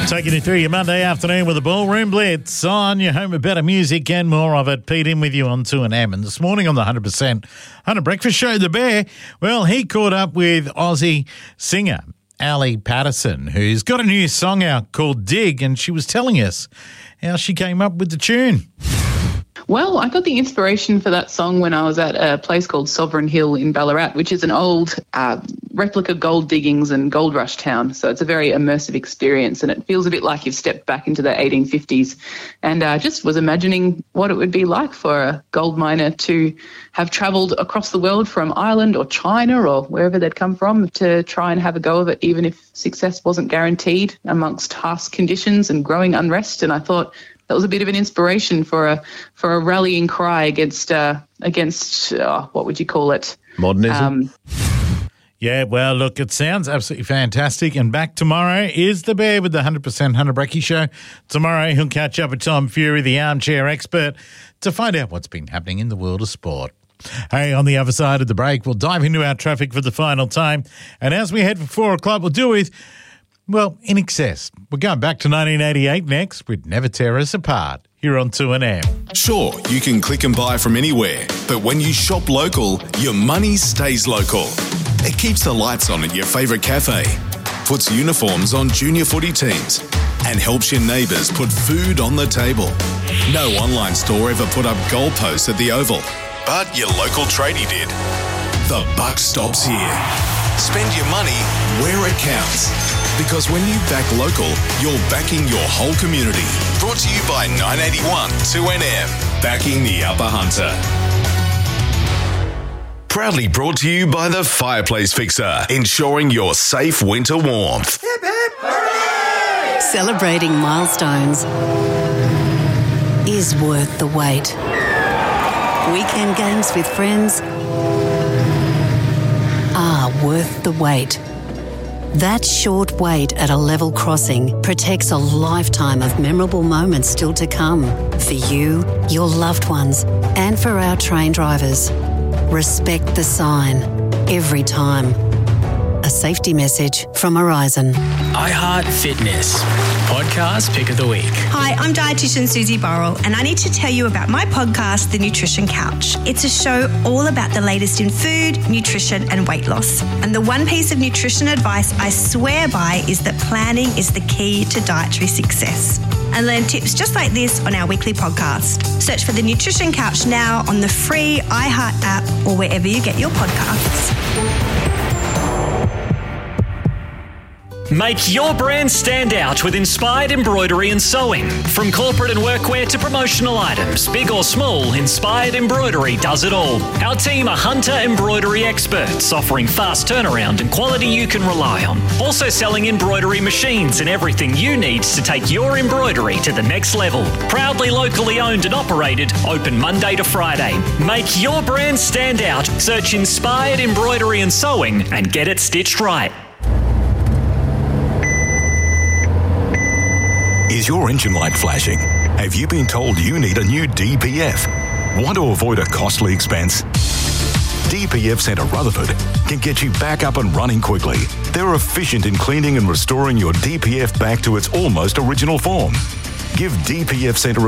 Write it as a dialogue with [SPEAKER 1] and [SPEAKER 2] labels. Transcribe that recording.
[SPEAKER 1] Taking you through your Monday afternoon with the Ballroom Blitz on your home of better music and more of it. Pete in with you on 2AM. And this morning on the 100% Hunter Breakfast Show, the Bear, well, he caught up with Aussie singer Ali Patterson, who's got a new song out called Dig, and she was telling us how she came up with the tune.
[SPEAKER 2] Well, I got the inspiration for that song when I was at a place called Sovereign Hill in Ballarat, which is an old replica gold diggings and gold rush town. So it's a very immersive experience, and it feels a bit like you've stepped back into the 1850s. And I just was imagining what it would be like for a gold miner to have travelled across the world from Ireland or China or wherever they'd come from to try and have a go of it, even if success wasn't guaranteed amongst harsh conditions and growing unrest. And I thought that was a bit of an inspiration for a rallying cry against what would you call it?
[SPEAKER 3] Modernism.
[SPEAKER 1] Yeah, well, look, it sounds absolutely fantastic. And back tomorrow is the Bear with the 100% Hunter Brecky Show. Tomorrow he'll catch up with Tom Fury, the armchair expert, to find out what's been happening in the world of sport. Hey, on the other side of the break, we'll dive into our traffic for the final time. And as we head for 4 o'clock, we'll do with, well, In Excess. We're going back to 1988 next with Never Tear Us Apart here on 2AM.
[SPEAKER 4] Sure, you can click and buy from anywhere, but when you shop local, your money stays local. It keeps the lights on at your favourite cafe, puts uniforms on junior footy teams, and helps your neighbours put food on the table. No online store ever put up goalposts at the Oval, but your local tradie did. The buck stops here. Spend your money where it counts. Because when you back local, you're backing your whole community. Brought to you by 981 2NM, backing the Upper Hunter. Proudly brought to you by the Fireplace Fixer, ensuring your safe winter warmth.
[SPEAKER 5] Hip, hip, hooray! Celebrating milestones is worth the wait. Weekend games with friends are worth the wait. That short wait at a level crossing protects a lifetime of memorable moments still to come for you, your loved ones, and for our train drivers. Respect the sign every time. A safety message from Horizon.
[SPEAKER 6] iHeart Fitness, podcast pick of the week.
[SPEAKER 7] Hi, I'm dietitian Susie Burrell, and I need to tell you about my podcast, The Nutrition Couch. It's a show all about the latest in food, nutrition, and weight loss. And the one piece of nutrition advice I swear by is that planning is the key to dietary success. And learn tips just like this on our weekly podcast. Search for The Nutrition Couch now on the free iHeart app or wherever you get your podcasts.
[SPEAKER 6] Make your brand stand out with inspired embroidery and sewing. From corporate and workwear to promotional items, big or small, Inspired Embroidery does it all. Our team are Hunter embroidery experts, offering fast turnaround and quality you can rely on. Also selling embroidery machines and everything you need to take your embroidery to the next level. Proudly locally owned and operated, open Monday to Friday. Make your brand stand out. Search Inspired Embroidery and Sewing and get it stitched right.
[SPEAKER 4] Is your engine light flashing? Have you been told you need a new DPF? Want to avoid a costly expense? DPF Centre Rutherford can get you back up and running quickly. They're efficient in cleaning and restoring your DPF back to its almost original form. Give DPF Centre